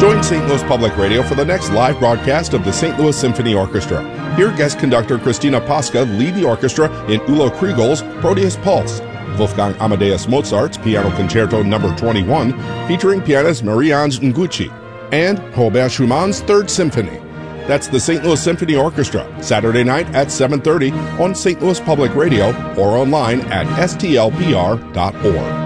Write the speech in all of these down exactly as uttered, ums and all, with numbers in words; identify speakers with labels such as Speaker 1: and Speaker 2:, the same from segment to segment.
Speaker 1: Join Saint Louis Public Radio for the next live broadcast of the Saint Louis Symphony Orchestra. Hear guest conductor Christina Pasca lead the orchestra in Ulo Kriegel's Proteus Pulse, Wolfgang Amadeus Mozart's Piano Concerto number twenty-one, featuring pianist Marie-Ange Nguci, and Robert Schumann's Third Symphony. That's the Saint Louis Symphony Orchestra, Saturday night at seven thirty on Saint Louis Public Radio or online at S T L P R dot org.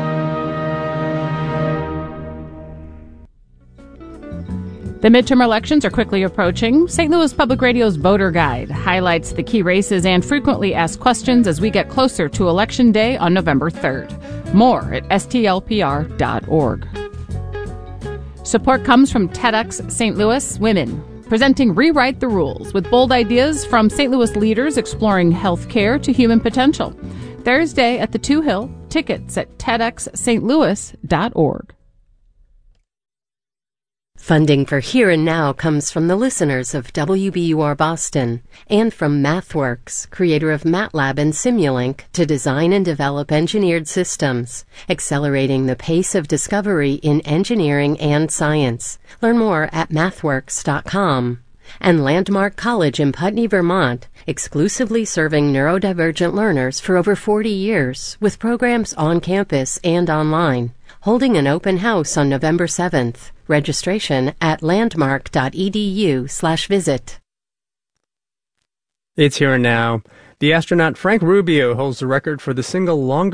Speaker 2: The midterm elections are quickly approaching. Saint Louis Public Radio's Voter Guide highlights the key races and frequently asked questions as we get closer to Election Day on November third. More at S T L P R dot org. Support comes from TEDx Saint Louis Women, presenting Rewrite the Rules with bold ideas from Saint Louis leaders exploring healthcare to human potential. Thursday at the Two Hill. Tickets at T E D X St Louis dot org.
Speaker 3: Funding for Here and Now comes from the listeners of W B U R Boston and from MathWorks, creator of MATLAB and Simulink, to design and develop engineered systems, accelerating the pace of discovery in engineering and science. Learn more at mathworks dot com. And Landmark College in Putney, Vermont, exclusively serving neurodivergent learners for over forty years, with programs on campus and online. Holding an open house on November seventh. Registration at landmark dot e d u slash visit.
Speaker 4: It's Here and Now. The astronaut Frank Rubio holds the record for the single longest